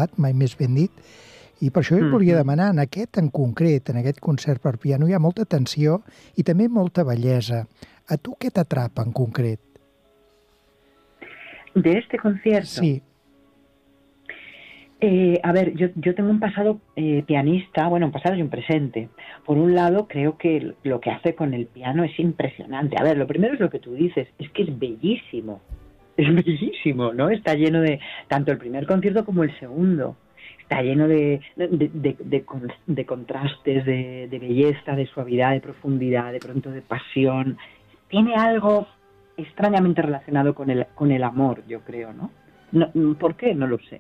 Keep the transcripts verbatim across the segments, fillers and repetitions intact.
acabat, mai més ben dit, i per això jo et volia demanar, en aquest en concret, en aquest concert per piano, hi ha molta tensió i també molta bellesa. A tu què t'atrapa en concret? ¿De este concierto? Sí. Eh, a ver, yo, yo tengo un pasado eh, pianista, bueno, un pasado y un presente. Por un lado, creo que lo que hace con el piano es impresionante. A ver, lo primero es lo que tú dices, es que es bellísimo, es bellísimo, ¿no? Está lleno de, tanto el primer concierto como el segundo, está lleno de, de, de, de, de, de contrastes, de, de belleza, de suavidad, de profundidad, de pronto de pasión. Tiene algo extrañamente relacionado con el, con el amor, yo creo, ¿no? No, ¿por qué? No lo sé.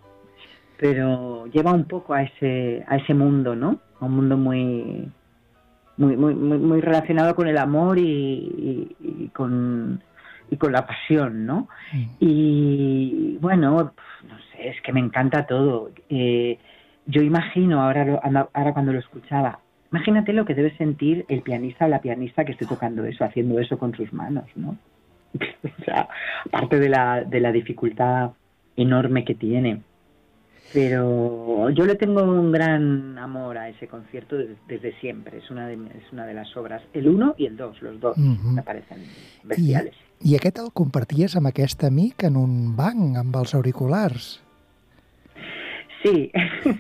Pero lleva un poco a ese a ese mundo, ¿no? A un mundo muy muy muy muy, muy relacionado con el amor y, y, y con y con la pasión, ¿no? Mm. Y bueno, no sé, es que me encanta todo. Eh, yo imagino ahora lo, ahora cuando lo escuchaba, imagínate lo que debe sentir el pianista o la pianista que esté tocando eso, haciendo eso con sus manos, ¿no? O sea, aparte de la de la dificultad enorme que tiene. Pero yo le tengo un gran amor a ese concierto desde, desde siempre. Es una, de, es una de las obras. El uno y el dos, los dos, mm-hmm. me parecen bestiales. I, I aquest el comparties amb aquest amic en un banc, amb els auriculars? Sí,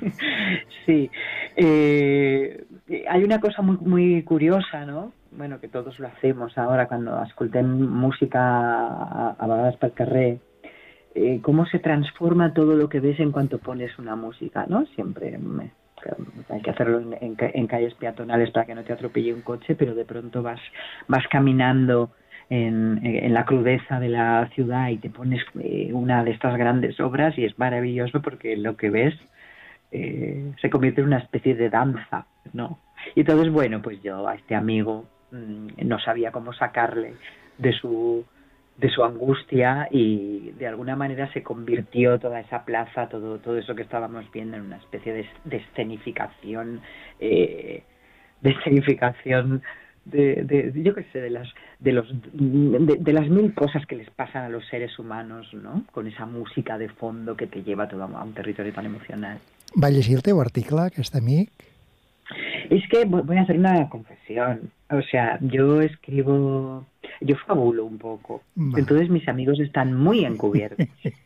sí. Eh, hay una cosa muy, muy curiosa, ¿no? Bueno, que todos lo hacemos ahora cuando escoltem música a, a vegades pel carrer. Eh, cómo se transforma todo lo que ves en cuanto pones una música, ¿no? Siempre me, hay que hacerlo en, en, en calles peatonales para que no te atropelle un coche, pero de pronto vas, vas caminando en, en la crudeza de la ciudad y te pones eh, una de estas grandes obras y es maravilloso porque lo que ves eh, se convierte en una especie de danza, ¿no? Y entonces, bueno, pues yo a este amigo mmm, no sabía cómo sacarle de su... de su angustia y de alguna manera se convirtió toda esa plaza, todo todo eso que estábamos viendo en una especie de, de escenificación, eh, de escenificación de, de, de yo qué sé, de las de los de, de las mil cosas que les pasan a los seres humanos, ¿no? Con esa música de fondo que te lleva todo a un territorio tan emocional. Va llegir el teu article, aquest amic? Es que voy a hacer una confesión. O sea, yo escribo, yo fabulo un poco. Va. Entonces mis amigos están muy encubiertos.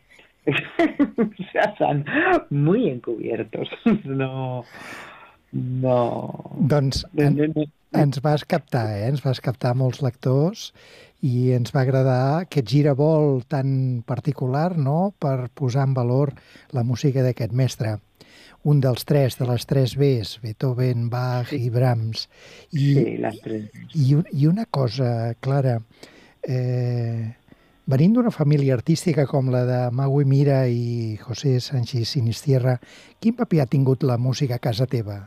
O sea, están muy encubiertos. No, no... Doncs en, ens vas captar, eh? Ens vas captar molts lectors i ens va agradar aquest giravolt tan particular, no?, per posar en valor la música d'aquest mestre. Un dels tres, de les tres Bs, Beethoven, Bach sí. i Brahms. I, sí, les tres. I, I una cosa, Clara, eh, venint d'una família artística com la de Maui Mira i José Sánchez Sinistierra, quin paper ha tingut la música a casa teva?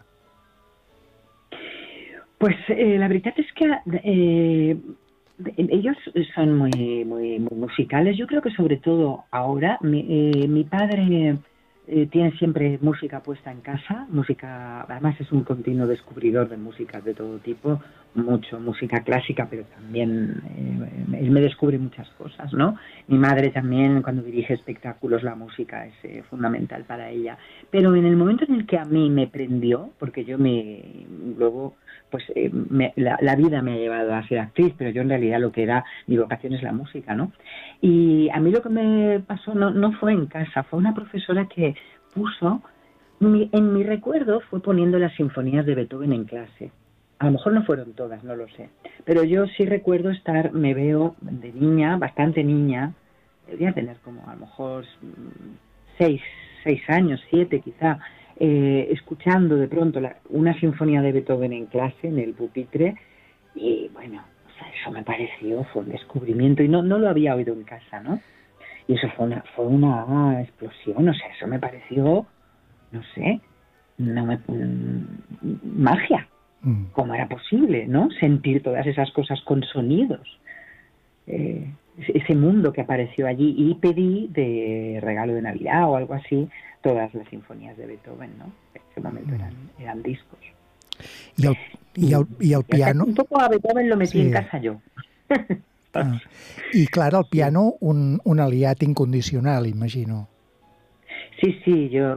Pues eh, la veritat és que eh, ellos son muy, muy, muy musicales. Yo creo que sobre todo ahora, mi, eh, mi padre... Eh, tiene siempre música puesta en casa, música, además es un continuo descubridor de músicas de todo tipo, mucho música clásica, pero también eh, él me descubre muchas cosas, ¿no? Mi madre también, cuando dirige espectáculos, la música es eh, fundamental para ella. Pero en el momento en el que a mí me prendió, porque yo me, luego, pues eh, me, la, la vida me ha llevado a ser actriz, pero yo en realidad lo que era, mi vocación es la música, ¿no? Y a mí lo que me pasó no, no fue en casa, fue una profesora que puso, mi, en mi recuerdo fue poniendo las sinfonías de Beethoven en clase. A lo mejor no fueron todas, no lo sé. Pero yo sí recuerdo estar, me veo de niña, bastante niña, debería tener como a lo mejor seis, seis años, siete quizá, eh, escuchando de pronto la, una sinfonía de Beethoven en clase, en el pupitre, y bueno, o sea, eso me pareció, fue un descubrimiento, y no, no lo había oído en casa, ¿no? Y eso fue una, fue una explosión, o sea, eso me pareció, no sé, no me, magia. Mm. ¿Cómo era posible, no? Sentir todas esas cosas con sonidos. Eh, ese mundo que apareció allí. Y pedí de regalo de Navidad o algo así todas las sinfonías de Beethoven, ¿no? En ese momento eran, eran discos. ¿Y el, y el, y el piano? Un poco a Beethoven lo metí sí. en casa yo. Ah. I, clar, el piano, un, un aliat incondicional, imagino. Sí, sí, yo